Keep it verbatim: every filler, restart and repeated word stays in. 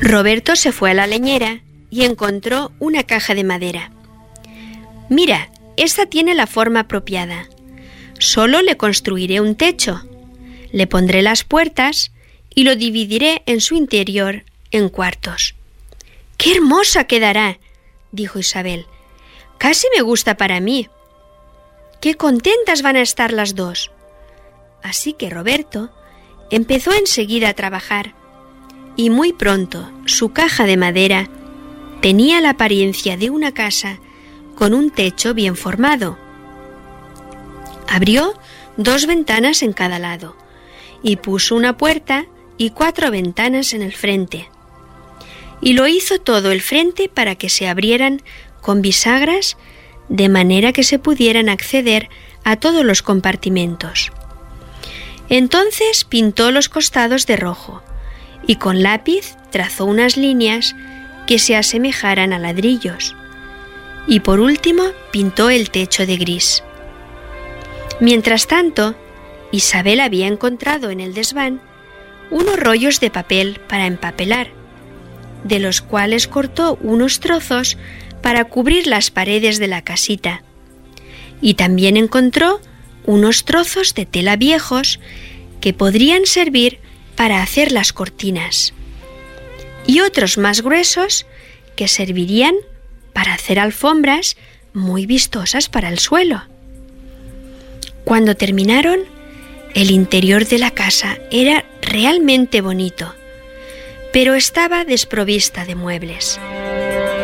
Roberto se fue a la leñera y encontró una caja de madera. «Mira, esta tiene la forma apropiada. Solo le construiré un techo. Le pondré las puertas y lo dividiré en su interior en cuartos». «¡Qué hermosa quedará!», dijo Isabel. «Casi me gusta para mí». «¡Qué contentas van a estar las dos!». Así que Roberto empezó enseguida a trabajar y muy pronto su caja de madera tenía la apariencia de una casa con un techo bien formado. Abrió dos ventanas en cada lado y puso una puerta y cuatro ventanas en el frente. Y lo hizo todo el frente para que se abrieran con bisagras de manera que se pudieran acceder a todos los compartimentos. Entonces pintó los costados de rojo y con lápiz trazó unas líneas que se asemejaran a ladrillos. Y por último pintó el techo de gris. Mientras tanto, Isabel había encontrado en el desván unos rollos de papel para empapelar, de los cuales cortó unos trozos para cubrir las paredes de la casita. Y también encontró unos trozos de tela viejos que podrían servir para hacer las cortinas, y otros más gruesos que servirían para hacer alfombras muy vistosas para el suelo. Cuando terminaron, el interior de la casa era realmente bonito, pero estaba desprovista de muebles.